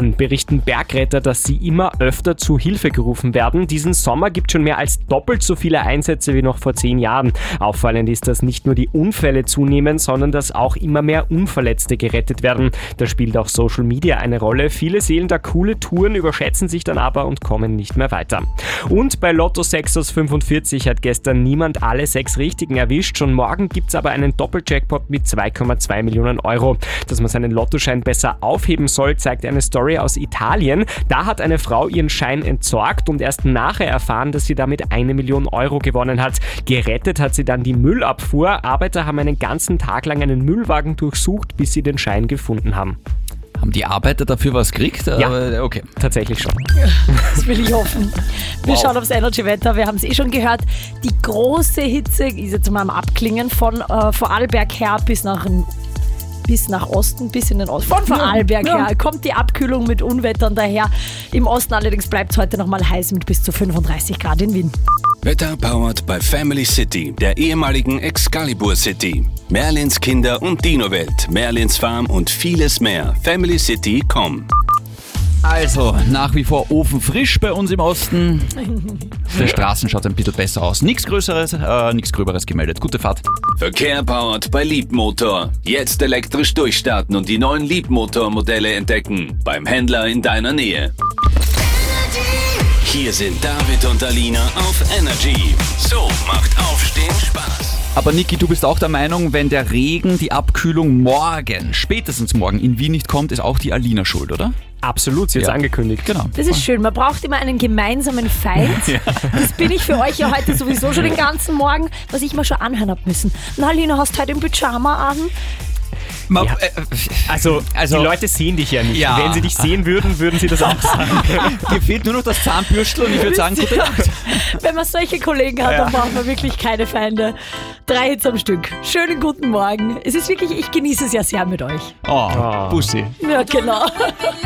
Wochen berichten Bergretter, dass sie immer öfter zu Hilfe gerufen werden. Diesen Sommer gibt es schon mehr als doppelt so viele Einsätze wie noch vor 10 Jahren. Auffallend ist, dass nicht nur die Unfälle zunehmen, sondern dass auch immer mehr Unverletzte gerettet werden. Da spielt auch Social Media eine Rolle. Viele sehen da coole Touren, überschätzen sich dann aber und kommen nicht mehr weiter. Und bei Lotto 6 aus 45 hat gestern niemand alle 6 Richtigen erwischt. Schon morgen gibt es aber einen Doppeljackpot mit 2,2 Millionen Euro. Dass man seinen Lottoschein besser aufheben soll, zeigt eine Story aus Italien. Da hat eine Frau ihren Schein entsorgt und erst nachher erfahren, dass sie damit 1 Million Euro gewonnen hat. Gerettet hat sie dann die Müllabfuhr. Arbeiter haben einen ganzen Tag lang einen Müllwagen durchsucht, bis sie den Schein gefunden haben. Haben die Arbeiter dafür was gekriegt? Ja, okay. Tatsächlich schon. Das will ich hoffen. Wir schauen aufs Energy-Wetter. Wir haben es schon gehört. Die große Hitze ist jetzt mal am Abklingen von Vorarlberg her bis nach Osten, bis in den Osten. Von Vorarlberg her kommt die Abkühlung mit Unwettern daher. Im Osten allerdings bleibt es heute nochmal heiß mit bis zu 35 Grad in Wien. Wetter powered bei Family City, der ehemaligen Excalibur City. Merlins Kinder- und Dino-Welt, Merlins Farm und vieles mehr. FamilyCity.com. Also, nach wie vor ofenfrisch bei uns im Osten. Auf den Straßen schaut es ein bisschen besser aus. Nichts Größeres, nichts Gröberes gemeldet. Gute Fahrt. Verkehr powered bei Leapmotor. Jetzt elektrisch durchstarten und die neuen Leapmotor-Modelle entdecken. Beim Händler in deiner Nähe. Hier sind David und Alina auf Energy. So macht Aufstehen Spaß. Aber Niki, du bist auch der Meinung, wenn der Regen, die Abkühlung morgen, spätestens morgen in Wien nicht kommt, ist auch die Alina schuld, oder? Absolut, sie hat es angekündigt. Genau. Das ist schön, man braucht immer einen gemeinsamen Feind. Ja. Das bin ich für euch ja heute sowieso schon den ganzen Morgen, was ich mir schon anhören habe müssen. Na Alina, hast du heute ein Pyjama an? Ja. Also die Leute sehen dich ja nicht. Ja. Wenn sie dich sehen würden, würden sie das auch sagen. Dir fehlt nur noch das Zahnbürstel und ich würde sagen, gute Nacht. Wenn man solche Kollegen hat, dann braucht man wirklich keine Feinde. 3 Hits am Stück. Schönen guten Morgen. Es ist wirklich, ich genieße es ja sehr mit euch. Oh. Bussi. Ja, genau.